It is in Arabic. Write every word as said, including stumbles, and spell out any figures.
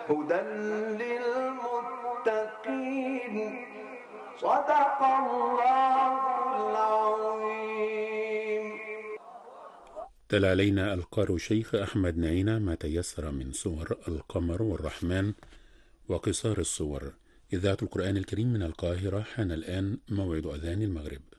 هدى للمتقين. صدق الله العظيم. تلا علينا القارئ شيخ أحمد نعينة ما تيسر من سور القمر والرحمن وقصار الصور. إذاعة القرآن الكريم من القاهرة. حان الآن موعد أذان المغرب.